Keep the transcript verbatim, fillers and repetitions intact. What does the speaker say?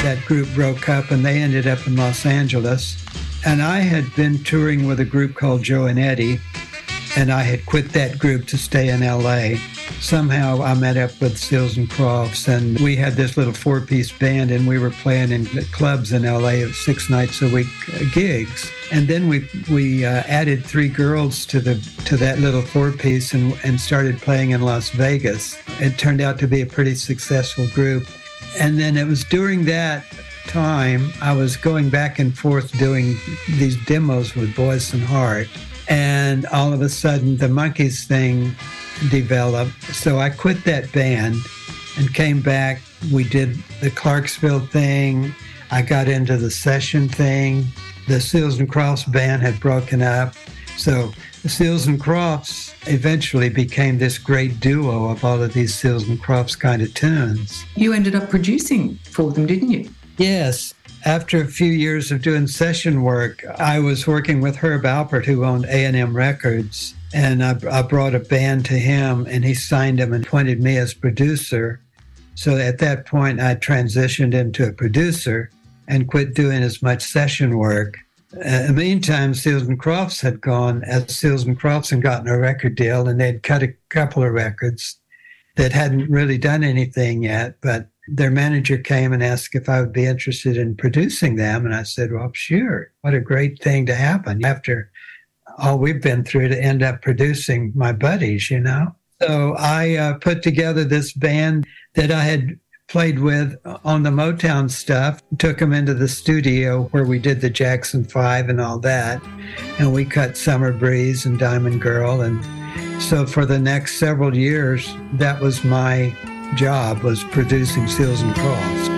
that group broke up and they ended up in Los Angeles. And I had been touring with a group called Joe and Eddie, and I had quit that group to stay in L A. Somehow I met up with Seals and Crofts, and we had this little four-piece band, and we were playing in clubs in L A six nights a week uh, gigs. And then we we uh, added three girls to the to that little four-piece and, and started playing in Las Vegas. It turned out to be a pretty successful group. And then it was during that time I was going back and forth doing these demos with Boyce and Hart. And all of a sudden, the Monkees thing developed. So I quit that band and came back. We did the Clarksville thing. I got into the session thing. The Seals and Crofts band had broken up. So the Seals and Crofts eventually became this great duo of all of these Seals and Crofts kind of tunes. You ended up producing for them, didn't you? Yes. After a few years of doing session work, I was working with Herb Alpert, who owned A and M Records, and I, I brought a band to him, and he signed them and appointed me as producer. So at that point, I transitioned into a producer and quit doing as much session work. Uh, in the meantime, Seals and Crofts had gone as Seals and Crofts and gotten a record deal, and they'd cut a couple of records that hadn't really done anything yet, but their manager came and asked if I would be interested in producing them. And I said, well, sure. What a great thing to happen after all we've been through to end up producing my buddies, you know? So I uh, put together this band that I had played with on the Motown stuff, took them into the studio where we did the Jackson Five and all that. And we cut Summer Breeze and Diamond Girl. And so for the next several years, that was my job, was producing Seals and Crofts.